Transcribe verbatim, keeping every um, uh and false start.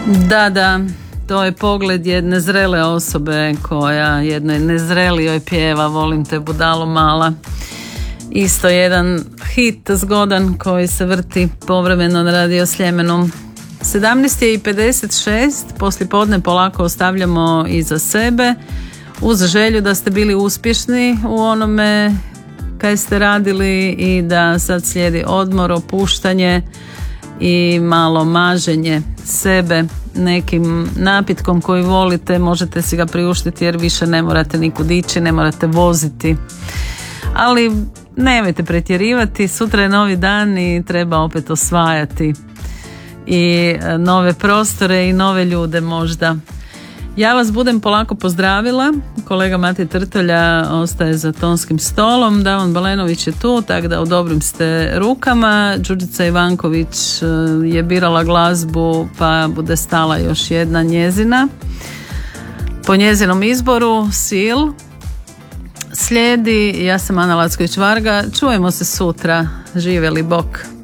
Da, da, to je pogled jedne zrele osobe koja jednoj nezrelijoj pjeva Volim te budalo mala. Isto jedan hit zgodan koji se vrti povremeno na Radio Sljemenu. sedamnaest je i pedeset šest, poslijepodne polako ostavljamo iza sebe uz želju da ste bili uspješni u onome kaj ste radili i da sad slijedi odmor, opuštanje i malo maženje sebe nekim napitkom koji volite. Možete si ga priuštiti jer više ne morate nikud ići, ne morate voziti, ali nemojte pretjerivati, sutra je novi dan i treba opet osvajati i nove prostore i nove ljude možda. Ja vas budem polako pozdravila, kolega Matej Trtolja ostaje za tonskim stolom, Davon Balenović je tu, tako da u dobrim ste rukama. Đurđica Ivanković je birala glazbu, pa bude stala još jedna njezina po njezinom izboru, Sil. Slijedi, ja sam Ana Lacković Varga, čujemo se sutra, živjeli bok.